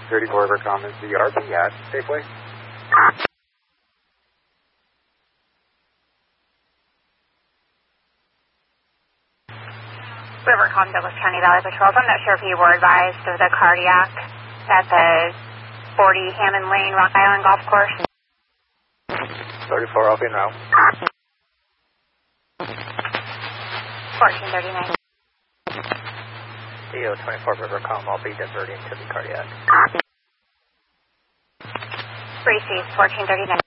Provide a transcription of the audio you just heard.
34 Rivercom is the RP at Safeway. Rivercom, Douglas County Valley Patrols. I'm not sure if you were advised of the cardiac at the 40 Hammond Lane, Rock Island Golf Course. 34 open now. 1439. DO 24 Rivercom, I'll be diverting to the cardiac. Receive 1439.